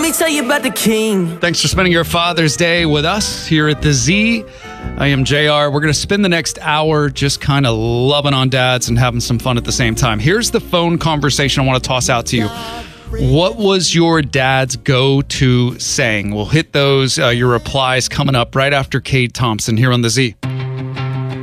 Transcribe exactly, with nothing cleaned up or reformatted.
me tell you about the king. Thanks for spending your Father's Day with us here at the Z. I am J R. We're going to spend the next hour just kind of loving on dads and having some fun at the same time. Here's the phone conversation I want to toss out to you. What was your dad's go-to saying? We'll hit those, uh, your replies coming up right after Cade Thompson here on the Z.